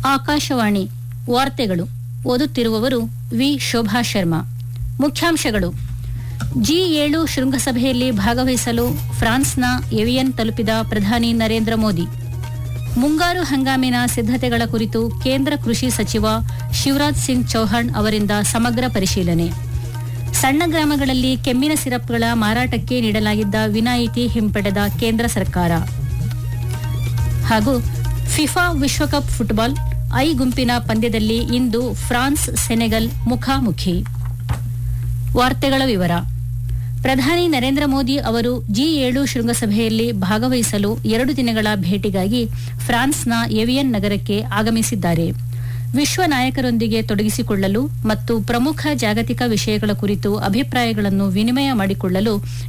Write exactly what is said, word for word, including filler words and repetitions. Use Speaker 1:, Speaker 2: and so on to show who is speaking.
Speaker 1: ಆಕಾಶವಾಣಿ ವಾರ್ತೆಗಳು ಓದುತ್ತಿರುವವರು ವಿ ಶೋಭಾ ಶರ್ಮಾ. ಮುಖ್ಯಾಂಶಗಳು: ಜಿ ಏಳು ಶೃಂಗಸಭೆಯಲ್ಲಿ ಭಾಗವಹಿಸಲು ಫ್ರಾನ್ಸ್ನ ಎವಿಯನ್ ತಲುಪಿದ ಪ್ರಧಾನಿ ನರೇಂದ್ರ ಮೋದಿ. ಮುಂಗಾರು ಹಂಗಾಮಿನ ಸಿದ್ದತೆಗಳ ಕುರಿತು ಕೇಂದ್ರ ಕೃಷಿ ಸಚಿವ ಶಿವರಾಜ್ ಸಿಂಗ್ ಚೌಹಾಣ್ ಅವರಿಂದ ಸಮಗ್ರ ಪರಿಶೀಲನೆ. ಸಣ್ಣ ಗ್ರಾಮಗಳಲ್ಲಿ ಕೆಮ್ಮಿನ ಸಿರಪ್ಗಳ ಮಾರಾಟಕ್ಕೆ ನೀಡಲಾಗಿದ್ದ ವಿನಾಯಿತಿ ಹಿಂಪಡೆದ ಕೇಂದ್ರ ಸರ್ಕಾರ. ಹಾಗೂ ಫಿಫಾ ವಿಶ್ವಕಪ್ ಫುಟ್ಬಾಲ್ ಐ ಗುಂಪಿನ ಪಂದ್ಯದಲ್ಲಿ ಇಂದು ಫ್ರಾನ್ಸ್ ಸೆನೆಗಲ್ ಮುಖಾಮುಖಿ. ವಾರ್ತೆಗಳ ವಿವರ. ಪ್ರಧಾನಿ ನರೇಂದ್ರ ಮೋದಿ ಅವರು ಜಿ ಏಳು ಶೃಂಗಸಭೆಯಲ್ಲಿ ಭಾಗವಹಿಸಲು ಎರಡು ದಿನಗಳ ಭೇಟಿಗಾಗಿ ಫ್ರಾನ್ಸ್ನ ಎವಿಯನ್ ನಗರಕ್ಕೆ ಆಗಮಿಸಿದ್ದಾರೆ. ವಿಶ್ವ ನಾಯಕರೊಂದಿಗೆ ತೊಡಗಿಸಿಕೊಳ್ಳಲು ಮತ್ತು ಪ್ರಮುಖ ಜಾಗತಿಕ ವಿಷಯಗಳ ಕುರಿತು ಅಭಿಪ್ರಾಯಗಳನ್ನು ವಿನಿಮಯ ಮಾಡಿಕೊಳ್ಳಲು